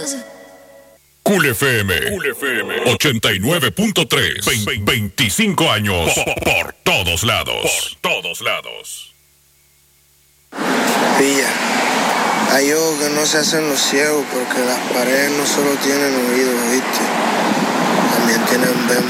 Cool FM 89.3. 25 años por todos lados. Pilla, hay ojos que no se hacen los ciegos porque las paredes no solo tienen oídos, ¿viste? También tienen vemos.